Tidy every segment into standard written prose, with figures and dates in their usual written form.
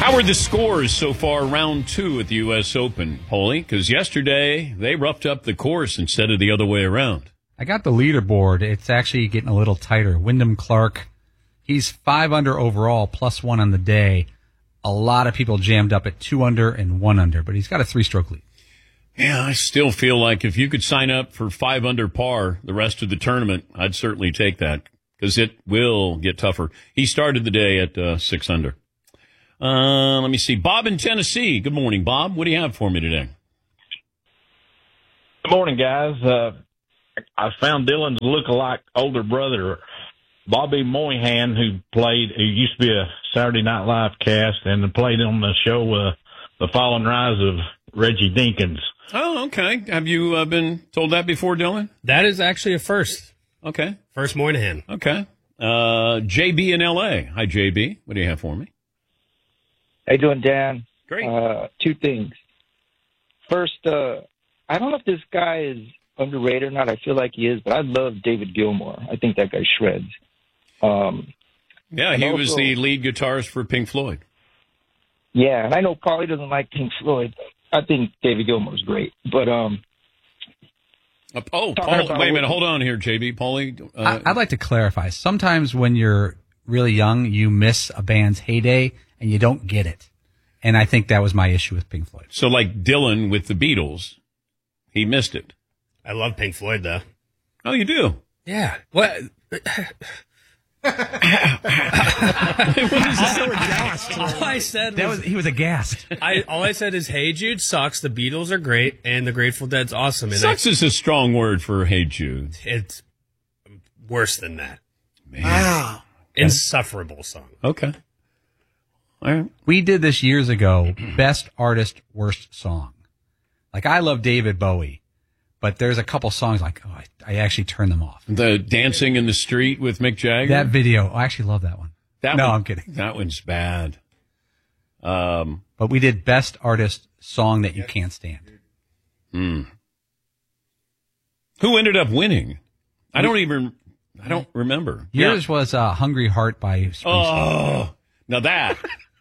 How are the scores so far, round 2 at the U.S. Open, Paulie? Because yesterday they roughed up the course instead of the other way around. I got the leaderboard. It's actually getting a little tighter. Wyndham Clark, he's 5 under overall, +1 on the day. A lot of people jammed up at 2 under and 1 under, but he's got a 3-stroke lead. Yeah, I still feel like if you could sign up for 5 under par the rest of the tournament, I'd certainly take that because it will get tougher. He started the day at 6 under. Let me see. Bob in Tennessee. Good morning, Bob. What do you have for me today? Good morning, guys. I found Dylan's look-alike older brother, Bobby Moynihan, who used to be a Saturday Night Live cast and played on the show The Fall and Rise of Reggie Dinkins. Oh, okay. Have you been told that before, Dylan? That is actually a first. Okay. First Moynihan. Okay. JB in L.A. Hi, JB. What do you have for me? How you doing, Dan? Great. 2 things. First, I don't know if this guy is underrated or not. I feel like he is, but I love David Gilmour. I think that guy shreds. Yeah, he was the lead guitarist for Pink Floyd. Yeah, and I know Paulie doesn't like Pink Floyd. I think David Gilmour's great. But Paul, wait a minute. Hold on here, JB. Paulie? I'd like to clarify. Sometimes when you're really young, you miss a band's heyday and you don't get it. And I think that was my issue with Pink Floyd. So like Dylan with the Beatles, he missed it. I love Pink Floyd, though. Oh, you do? Yeah. What? All I said was he was aghast. all I said is, "Hey Jude sucks. The Beatles are great, and the Grateful Dead's awesome." And Sucks is a strong word for Hey Jude. It's worse than that. Man. Wow. Insufferable song. Okay. All right. We did this years ago, best artist, worst song. Like, I love David Bowie, but there's a couple songs like, I actually turn them off. The Dancing in the Street with Mick Jagger? That video, I actually love that one. I'm kidding. That one's bad. But we did best artist song that you can't stand. Who ended up winning? I don't remember. Yours was Hungry Heart by Springsteen. Oh, now that.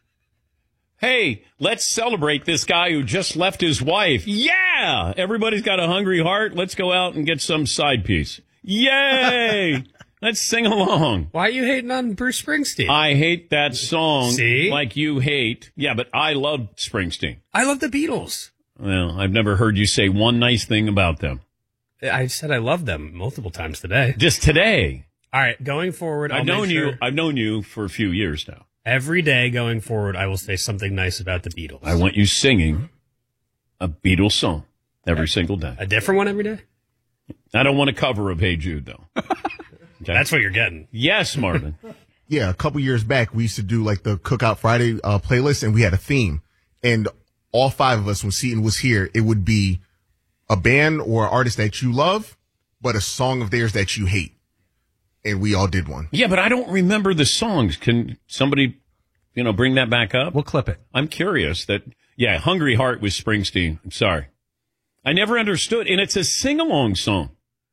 Hey, let's celebrate this guy who just left his wife. Yeah! Everybody's got a hungry heart. Let's go out and get some side piece. Yay! Let's sing along. Why are you hating on Bruce Springsteen? I hate that song. See? Like you hate. Yeah, but I love Springsteen. I love the Beatles. Well, I've never heard you say one nice thing about them. I said I love them multiple times today. Just today. All right, going forward, I've known you for a few years now. Every day going forward, I will say something nice about the Beatles. I want you singing a Beatles song every single day. A different one every day? I don't want a cover of Hey Jude, though. Okay. That's what you're getting. Yes, Marvin. Yeah, a couple years back, we used to do like the Cookout Friday playlist, and we had a theme. And all 5 of us, when Seton was here, it would be a band or artist that you love, but a song of theirs that you hate. And we all did one. Yeah, but I don't remember the songs. Can somebody, bring that back up? We'll clip it. I'm curious Hungry Heart was Springsteen. I'm sorry. I never understood. And it's a sing-along song.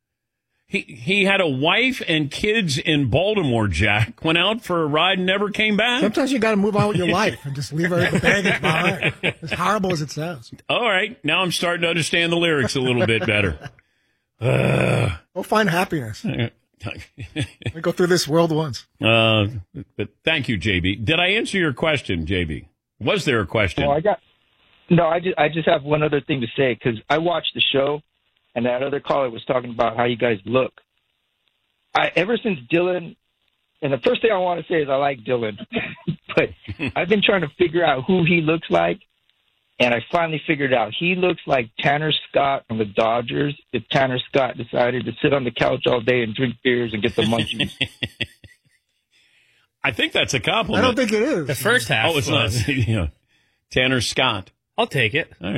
He had a wife and kids in Baltimore, Jack. Went out for a ride and never came back. Sometimes you got to move on with your life and just leave the baggage behind. As horrible as it sounds. All right. Now I'm starting to understand the lyrics a little bit better. Go find happiness. We go through this world once. But thank you, JB. Did I answer your question, JB? Was there a question? I just have one other thing to say, because I watched the show, and that other caller was talking about how you guys look. Ever since Dylan, and the first thing I want to say is I like Dylan, but I've been trying to figure out who he looks like, and I finally figured out. He looks like Tanner Scott from the Dodgers if Tanner Scott decided to sit on the couch all day and drink beers and get the munchies. I think that's a compliment. I don't think it is. The first half it's was. not. Tanner Scott. I'll take it. All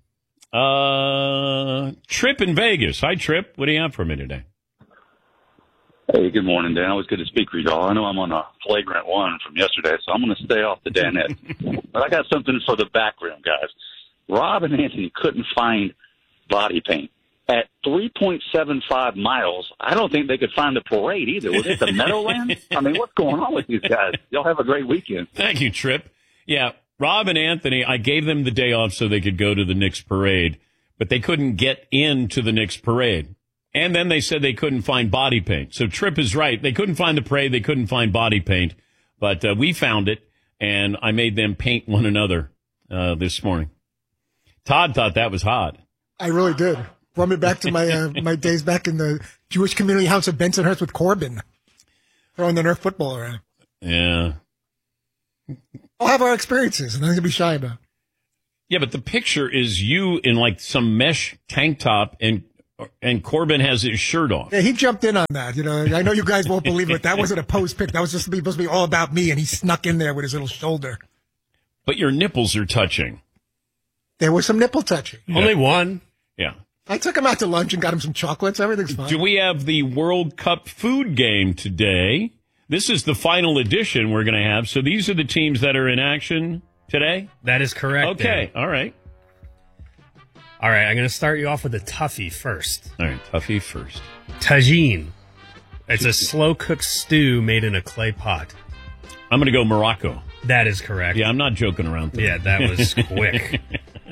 right. Trip in Vegas. Hi, Trip. What do you have for me today? Hey, good morning, Dan. Always good to speak with y'all. I know I'm on a flagrant one from yesterday, so I'm going to stay off the Danette. But I got something for the background, guys. Rob and Anthony couldn't find body paint. At 3.75 miles, I don't think they could find the parade either. Was it the Meadowlands? I mean, what's going on with these guys? Y'all have a great weekend. Thank you, Trip. Yeah, Rob and Anthony, I gave them the day off so they could go to the Knicks parade, but they couldn't get into the Knicks parade. And then they said they couldn't find body paint. So Tripp is right. They couldn't find the parade. They couldn't find body paint. But we found it, and I made them paint one another this morning. Todd thought that was hot. I really did. Brought me back to my my days back in the Jewish community house of Bensonhurst with Corbin, throwing the Nerf football around. Yeah. I'll have our experiences, and nothing to be shy about. Yeah, but the picture is you in like some mesh tank top, and Corbin has his shirt off. Yeah, he jumped in on that. You know, I know you guys won't believe it. That wasn't a post pic. That was just supposed to be all about me, and he snuck in there with his little shoulder. But your nipples are touching. There was some nipple touching. Yeah. Only one. Yeah. I took him out to lunch and got him some chocolates. Everything's fine. Do we have the World Cup food game today? This is the final edition we're going to have. So these are the teams that are in action today? That is correct. Okay. Dan. All right. All right. I'm going to start you off with a toughie first. All right. Toughie first. Tagine. It's a slow-cooked stew made in a clay pot. I'm going to go Morocco. That is correct. Yeah, I'm not joking around today. Yeah, that was quick.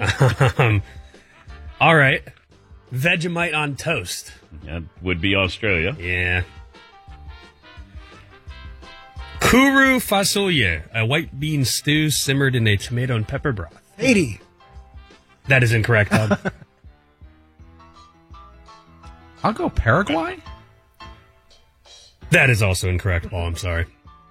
All right. Vegemite on toast. That would be Australia. Yeah. Kuru fasulye, a white bean stew simmered in a tomato and pepper broth. 80. That is incorrect, Todd. I'll go Paraguay. That is also incorrect, Paul. I'm sorry.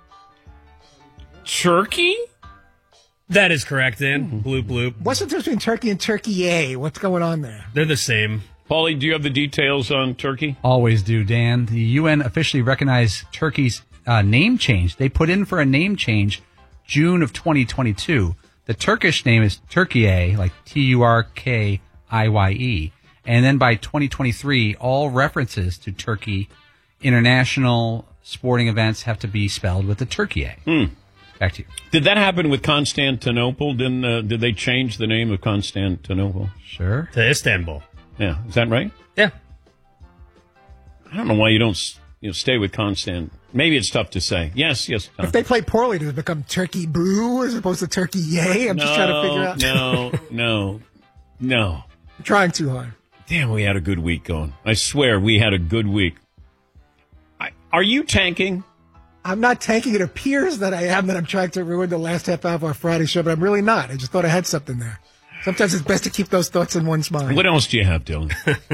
Turkey? That is correct, Dan. Bloop, bloop. What's the difference between Turkey and Turkey? What's going on there? They're the same. Paulie, do you have the details on Turkey? Always do, Dan. The UN officially recognized Turkey's name change. They put in for a name change June of 2022. The Turkish name is Turkiye, like Turkiye. And then by 2023, all references to Turkey international sporting events have to be spelled with the Turkiye. Back to you. Did that happen with Constantinople? Did they change the name of Constantinople? Sure. To Istanbul. Yeah, is that right? Yeah. I don't know why you don't stay with Constant. Maybe it's tough to say. Yes. Tom. If they play poorly, does it become Turkey Boo as opposed to Turkey Yay? I'm just trying to figure out. No. I'm trying too hard. Damn, we had a good week going. I swear we had a good week. Are you tanking? I'm not tanking. It appears that I am, that I'm trying to ruin the last half hour of our Friday show, but I'm really not. I just thought I had something there. Sometimes it's best to keep those thoughts in one's mind. What else do you have, Dylan?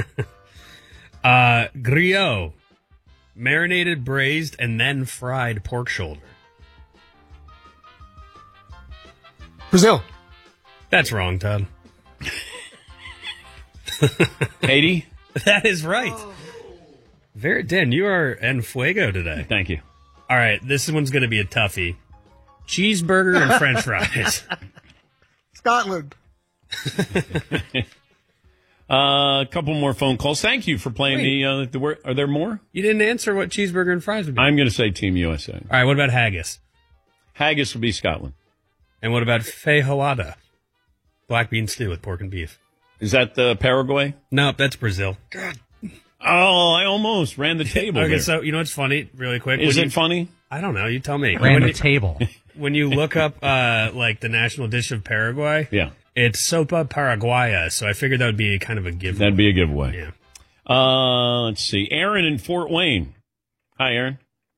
Griot. Marinated, braised, and then fried pork shoulder. Brazil. That's wrong, Todd. Haiti? That is right. Dan, you are en fuego today. Thank you. All right, this one's going to be a toughie. Cheeseburger and french fries. Scotland. A couple more phone calls. Thank you for playing the word. Are there more? You didn't answer what cheeseburger and fries would be. I'm going to say Team USA. All right, what about haggis? Haggis would be Scotland. And what about feijoada? Black bean stew with pork and beef. Is that Paraguay? Nope, that's Brazil. God. Oh, I almost ran the table. Okay, there. so you know what's funny, really quick? Is it funny? I don't know. You tell me. Ran the table. When you look up like the national dish of Paraguay, yeah, it's sopa paraguaya. So I figured that would be kind of a giveaway. That'd be a giveaway. Yeah. Let's see. Aaron in Fort Wayne. Hi, Aaron.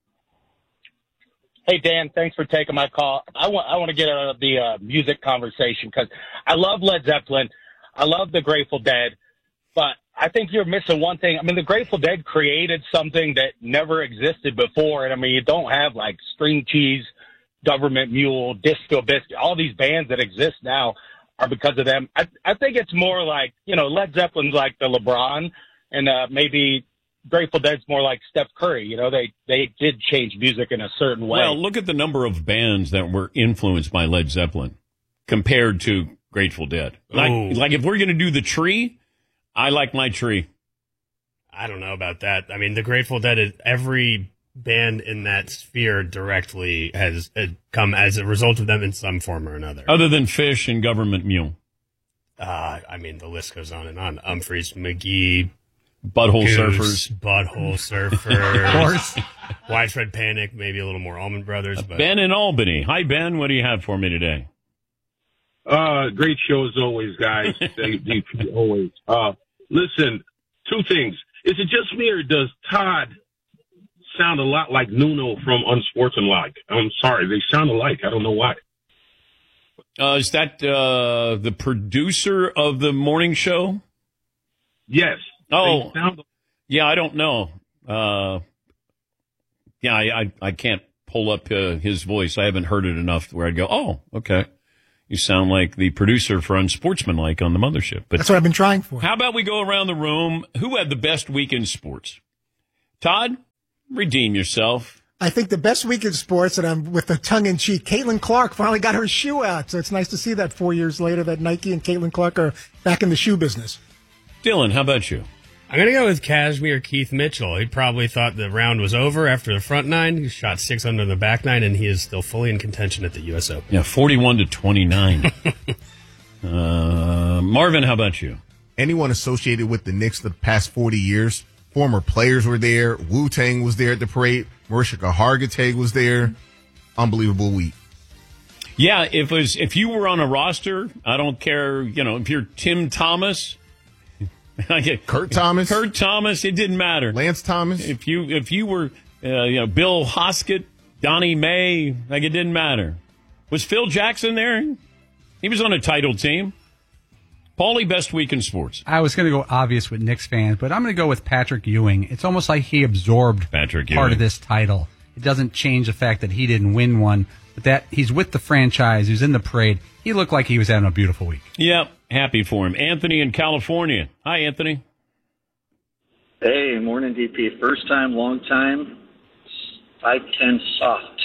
Hey, Dan, thanks for taking my call. I want to get out of the music conversation because I love Led Zeppelin. I love the Grateful Dead, but I think you're missing one thing. I mean, the Grateful Dead created something that never existed before. And I mean, you don't have like String Cheese, Government Mule, Disco Biscuit. All these bands that exist now are because of them. I think it's more like, Led Zeppelin's like the LeBron, and maybe Grateful Dead's more like Steph Curry. They did change music in a certain way. Well, look at the number of bands that were influenced by Led Zeppelin compared to Grateful Dead. Like if we're going to do the Tree, I like my Tree. I don't know about that. I mean, the Grateful Dead, every band in that sphere directly has come as a result of them in some form or another. Other than Fish and Government Mule. I mean, the list goes on and on. Humphreys, McGee, Butthole Goose, Surfers. Butthole Surfers. Of course. Widespread Panic, maybe a little more Allman Brothers. But Ben in Albany. Hi, Ben. What do you have for me today? Great show as always, guys. DP, always. Listen, two things. Is it just me or does Todd sound a lot like Nuno from Unsportsmanlike? I'm sorry, they sound alike. I don't know why. Is that the producer of the morning show? Yes. Oh, yeah, I don't know. I can't pull up his voice. I haven't heard it enough where I'd go, oh, okay. You sound like the producer for Unsportsmanlike on the mothership. But that's what I've been trying for. How about we go around the room? Who had the best week in sports? Todd, redeem yourself. I think the best week in sports, and I'm with the tongue-in-cheek, Caitlin Clark finally got her shoe out. So it's nice to see that 4 years later that Nike and Caitlin Clark are back in the shoe business. Dylan, how about you? I'm going to go with Kashmir Keith Mitchell. He probably thought the round was over after the front nine. He shot 6 under the back nine, and he is still fully in contention at the U.S. Open. Yeah, 41-29. Marvin, how about you? Anyone associated with the Knicks the past 40 years, former players were there. Wu-Tang was there at the parade. Marishka Hargitay was there. Unbelievable week. Yeah, if you were on a roster, I don't care, if you're Tim Thomas, Kurt Thomas, it didn't matter. Lance Thomas. If you were, Bill Hoskett, Donnie May, it didn't matter. Was Phil Jackson there? He was on a title team. Paulie, best week in sports. I was going to go obvious with Knicks fans, but I'm going to go with Patrick Ewing. It's almost like he absorbed part of this title. It doesn't change the fact that he didn't win one, but that he's with the franchise, he's in the parade. He looked like he was having a beautiful week. Yep, happy for him. Anthony in California. Hi, Anthony. Hey, morning, DP. First time, long time. 5'10" soft.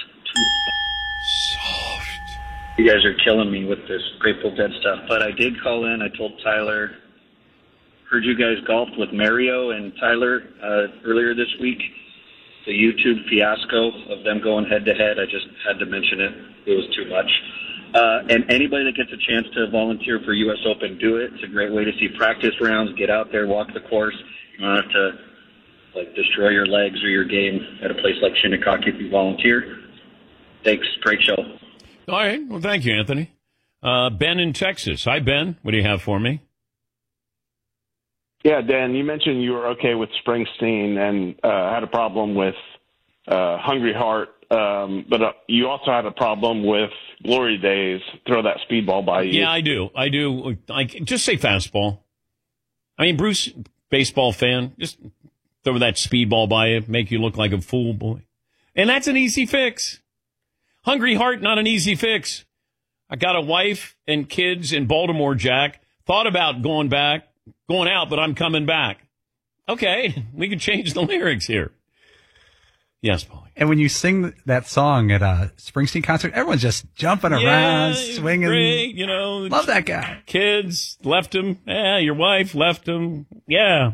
Soft. You guys are killing me with this Grateful Dead stuff. But I did call in. I told Tyler, heard you guys golfed with Mario and Tyler earlier this week. The YouTube fiasco of them going head-to-head, I just had to mention it. It was too much. And anybody that gets a chance to volunteer for U.S. Open, do it. It's a great way to see practice rounds. Get out there, walk the course. You don't have to destroy your legs or your game at a place like Shinnecock if you volunteer. Thanks. Great show. All right. Well, thank you, Anthony. Ben in Texas. Hi, Ben. What do you have for me? Yeah, Dan, you mentioned you were okay with Springsteen and had a problem with Hungry Heart, but you also had a problem with Glory Days. Throw that speedball by you. Yeah, I do. Just say fastball. I mean, Bruce, baseball fan, just throw that speedball by you, make you look like a fool, boy. And that's an easy fix. Hungry Heart, not an easy fix. I got a wife and kids in Baltimore, Jack. Thought about going out, but I'm coming back. Okay, we can change the lyrics here. Yes, Paulie. And when you sing that song at a Springsteen concert, everyone's just jumping around, swinging. Great, love that guy. Kids left him. Yeah, your wife left him. Yeah.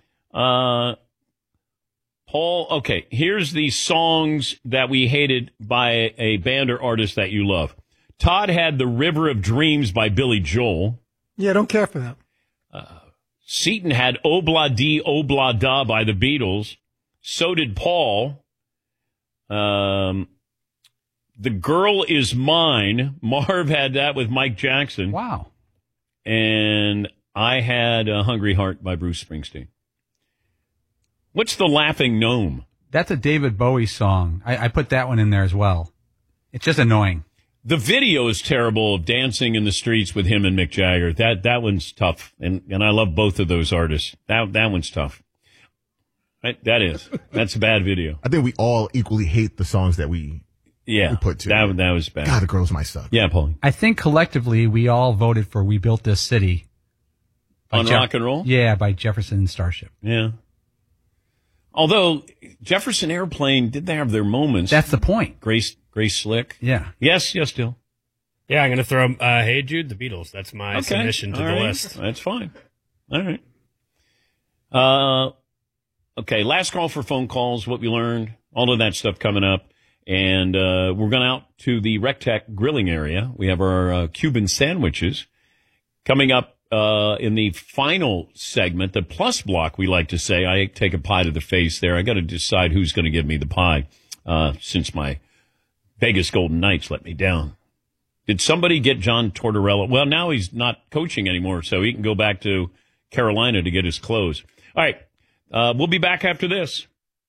Paul, okay, here's the songs that we hated by a band or artist that you love. Todd had The River of Dreams by Billy Joel. Yeah, don't care for that. Seton had Obla Di Obla Da by the Beatles. So did Paul. The Girl Is Mine. Marv had that with Mike Jackson. Wow. And I had Hungry Heart by Bruce Springsteen. What's The Laughing Gnome? That's a David Bowie song. I put that one in there as well. It's just annoying. The video is terrible of dancing in the streets with him and Mick Jagger. That one's tough. And I love both of those artists. That one's tough. Right? That's a bad video. I think we all equally hate the songs that we put to. That was bad. God, the girls might suck. Yeah, Paulie. I think collectively we all voted for We Built This City. On rock and roll? Yeah, by Jefferson Starship. Yeah. Although Jefferson Airplane, did they have their moments? That's the point. Grace Slick. Yeah. Yes, Dill. Yeah, I'm going to throw Hey Jude, the Beatles. That's my submission to the list. That's fine. All right. Okay, last call for phone calls, what we learned, all of that stuff coming up. And we're going out to the Rectech grilling area. We have our Cuban sandwiches coming up. In the final segment, the plus block, we like to say, I take a pie to the face there. I got to decide who's going to give me the pie, since my Vegas Golden Knights let me down. Did somebody get John Tortorella? Well, now he's not coaching anymore, so he can go back to Carolina to get his clothes. All right, we'll be back after this.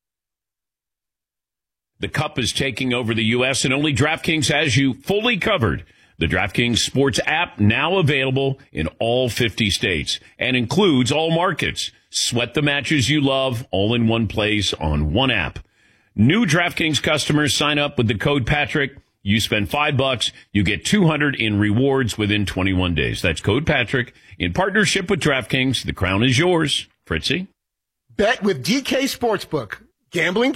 The Cup is taking over the U.S., and only DraftKings has you fully covered. The DraftKings Sports app now available in all 50 states and includes all markets. Sweat the matches you love all in one place on one app. New DraftKings customers sign up with the code Patrick. You spend $5, you get $200 in rewards within 21 days. That's code Patrick in partnership with DraftKings. The crown is yours. Fritzy? Bet with DK Sportsbook. Gambling